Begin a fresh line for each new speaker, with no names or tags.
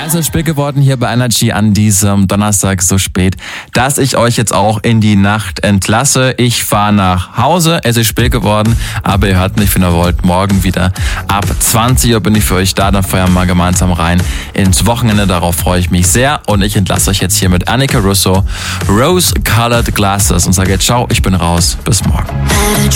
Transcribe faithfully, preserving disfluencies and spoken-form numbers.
Es ist spät geworden hier bei Energy an diesem Donnerstag so spät, dass ich euch jetzt auch in die Nacht entlasse. Ich fahre nach Hause, es ist spät geworden, aber ihr hört mich, wenn ihr wollt, morgen wieder ab zwanzig Uhr bin ich für euch da, dann feiern wir mal gemeinsam rein ins Wochenende, darauf freue ich mich sehr und ich entlasse euch jetzt hier mit Annika Russo, Rose Colored Glasses und sage jetzt ciao, ich bin raus, bis morgen.